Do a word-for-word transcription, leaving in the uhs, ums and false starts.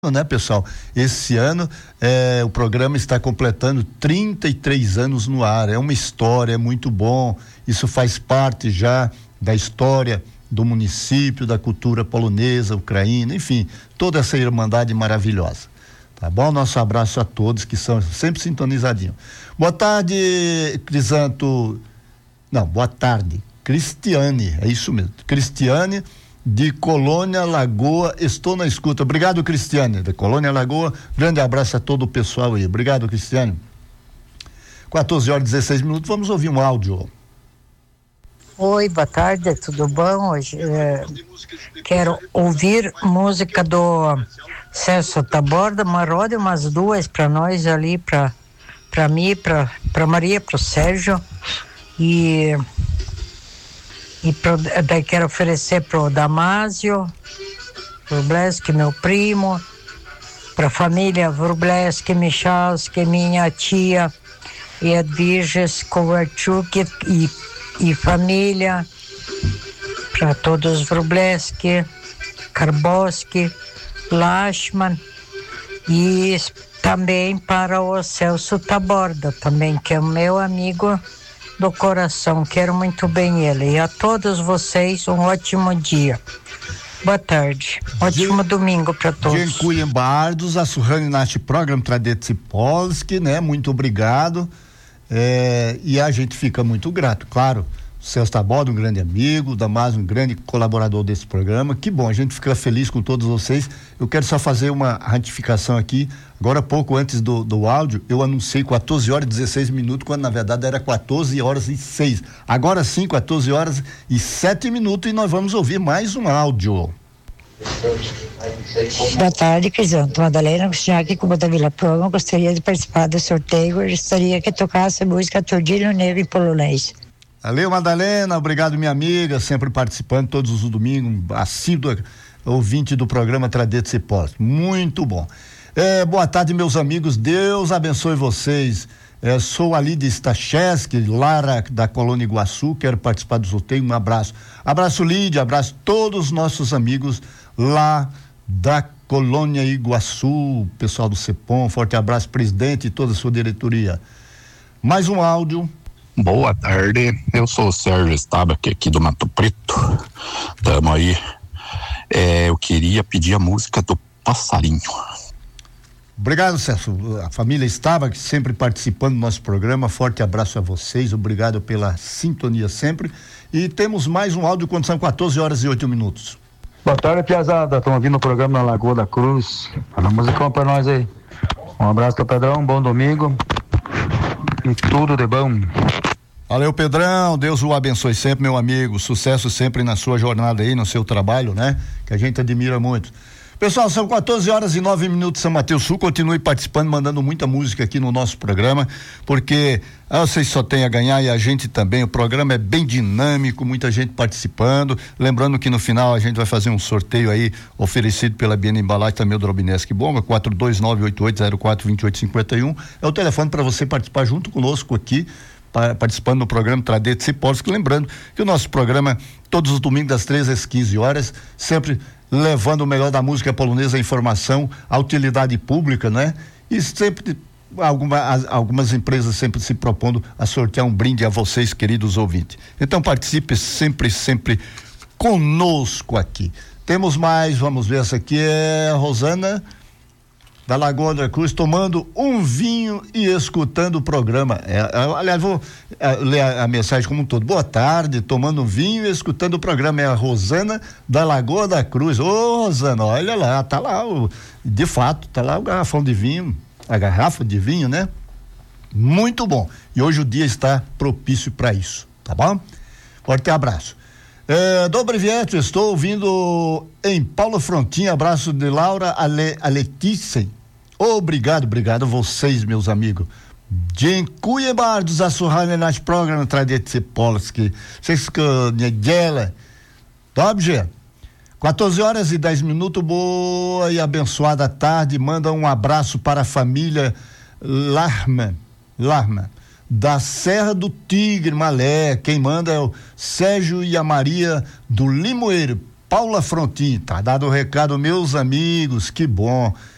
Né, pessoal? Esse ano é, o programa está completando trinta e três anos no ar. É uma história, é muito bom. Isso faz parte já da história do município, da cultura polonesa, ucraína, enfim, toda essa irmandade maravilhosa. Tá bom? Nosso abraço a todos que são sempre sintonizadinhos. Boa tarde, Crisanto. Não, boa tarde, Cristiane, é isso mesmo. Cristiane de Colônia Lagoa, estou na escuta. Obrigado, Cristiane, da Colônia Lagoa. Grande abraço a todo o pessoal aí. Obrigado, Cristiane. quatorze horas e dezesseis minutos, vamos ouvir um áudio. Oi, boa tarde, tudo bom? Hoje é, quero ouvir música do Celso Taborda, uma roda, umas duas para nós ali, para para mim, para para Maria, para o Sérgio e E pro, daí quero oferecer pro Damásio Wróblewski, meu primo, pra família Wróblewski, Michalski, minha tia Edwiges Kowarczuk e, e família, para todos Wróblewski, Karboski, Lashman e também para o Celso Taborda, também, que é o meu amigo do coração, quero muito bem ele. E a todos vocês um ótimo dia. Boa tarde. Ótimo Dzie... domingo para todos. Dziękuję bardzo za słuchanie nasz program Tradycji Polski, né? Muito obrigado. É, e a gente fica muito grato, claro. O Celso Taborda, um grande amigo, o Damásio, um grande colaborador desse programa. Que bom, a gente fica feliz com todos vocês. Eu quero só fazer uma ratificação aqui. Agora, pouco antes do, do áudio, eu anunciei quatorze horas e dezesseis minutos, quando na verdade era quatorze horas e seis. Agora sim, quatorze horas e sete minutos, e nós vamos ouvir mais um áudio. Boa tarde, Crisanto. Madalena, continuar aqui com o da Vila Proma. Gostaria de participar do sorteio. Eu gostaria que tocasse a música Tordilho Negro em polonês. Valeu, Madalena, obrigado, minha amiga, sempre participando todos os domingos, assídua ouvinte do programa Tradycji Polski. Muito bom. É, boa tarde, meus amigos, Deus abençoe vocês. É, sou ali de Stachewski, Lara da Colônia Iguaçu, quero participar do sorteio, um abraço. Abraço, Lídia, abraço todos os nossos amigos lá da Colônia Iguaçu, pessoal do CEPOM, forte abraço, presidente e toda a sua diretoria. Mais um áudio. Boa tarde, eu sou o Sérgio Stabac aqui do Mato Preto, tamo aí. É, eu queria pedir a música do Passarinho. Obrigado, Celso. A família Stabac sempre participando do nosso programa, forte abraço a vocês, obrigado pela sintonia sempre. E temos mais um áudio quando são quatorze horas e oito minutos. Boa tarde, piazada, estamos ouvindo o programa na Lagoa da Cruz. Fala a musicão pra nós aí. Um abraço pro Pedrão, bom domingo e tudo de bom. Valeu, Pedrão, Deus o abençoe sempre, meu amigo, sucesso sempre na sua jornada aí, no seu trabalho, né? Que a gente admira muito. Pessoal, são quatorze horas e nove minutos em São Mateus Sul, continue participando, mandando muita música aqui no nosso programa, porque ah, vocês só têm a ganhar e a gente também, o programa é bem dinâmico, muita gente participando, lembrando que no final a gente vai fazer um sorteio aí, oferecido pela Biena Embalagem, também o Drobinesque Bomba, quatro dois nove oito oito zero quatro dois oito cinco um, é o telefone para você participar junto conosco aqui, participando do programa Tradycji Polski, lembrando que o nosso programa todos os domingos das treze às quinze horas, sempre levando o melhor da música polonesa, a informação, a utilidade pública, né? E sempre alguma, algumas empresas sempre se propondo a sortear um brinde a vocês, queridos ouvintes. Então participe sempre, sempre conosco aqui. Temos mais, vamos ver, essa aqui é a Rosana da Lagoa da Cruz, tomando um vinho e escutando o programa. É, é, aliás, vou é, ler a, a mensagem como um todo. Boa tarde, tomando um vinho e escutando o programa. É a Rosana da Lagoa da Cruz. Ô, Rosana, olha lá, tá lá, o, de fato, tá lá o garrafão de vinho, a garrafa de vinho, né? Muito bom. E hoje o dia está propício para isso, tá bom? Forte abraço. É, Dobre Vieto, estou ouvindo em Paulo Frontin, abraço de Laura Ale, a Letícia. Obrigado, obrigado a vocês, meus amigos. Dziękuję bardzo za słuchanie nasz program Tradycji Polski. Wszystko niedzielę. Dobrze? quatorze horas e dez minutos, boa e abençoada tarde. Manda um abraço para a família Larman, Larman, da Serra do Tigre, Malé. Quem manda é o Sérgio e a Maria do Limoeiro, Paula Frontin. Tá dado o recado, meus amigos, que bom.